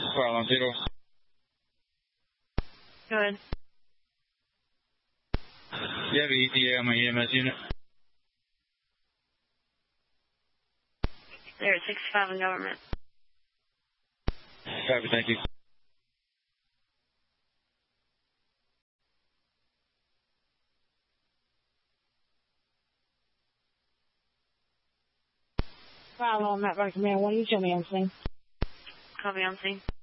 File on 0. Go ahead. You have ETA on my EMS unit? They're at 65 in government. Copy, thank you. File on that right command. What do you show me on scene? Copy on scene.